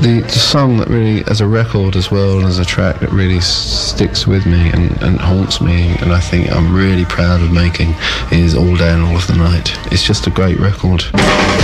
the song that really, as a record as well, and as a track that really sticks with me and haunts me, and I think I'm really proud of making, is All Day and All of the Night. It's just a great record.